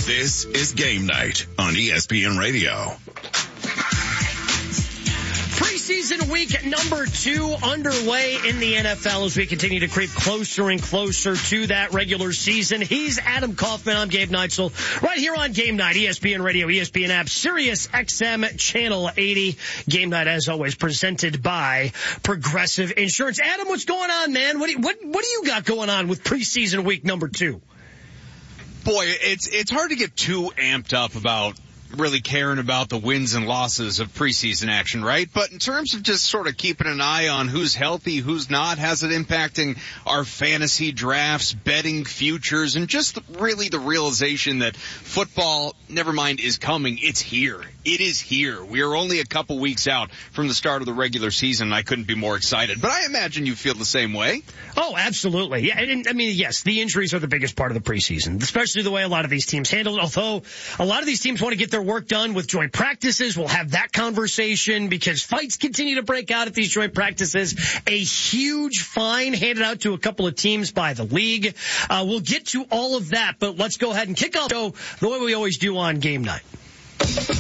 This is Game Night on ESPN Radio. Preseason week number 2 underway in the NFL as we continue to creep closer and closer to that regular season. He's Adam Kaufman. I'm Gabe Neitzel. Right here on Game Night, ESPN Radio, ESPN app, Sirius XM Channel 80. Game Night, as always, presented by Progressive Insurance. Adam, what's going on, man? What do you got going on with preseason week number 2? Boy, it's hard to get too amped up about really caring about the wins and losses of preseason action, right? But in terms of just sort of keeping an eye on who's healthy, who's not, has it impacting our fantasy drafts, betting futures, and just really the realization that football, never mind is coming, it's here. It is here. We are only a couple weeks out from the start of the regular season, and I couldn't be more excited. But I imagine you feel the same way. Oh, absolutely. Yeah, I mean, yes, the injuries are the biggest part of the preseason, especially the way a lot of these teams handle it. Although a lot of these teams want to get their work done with joint practices. We'll have that conversation because fights continue to break out at these joint practices. A huge fine handed out to a couple of teams by the league. We'll get to all of that, but let's go ahead and kick off the way we always do on Game Night.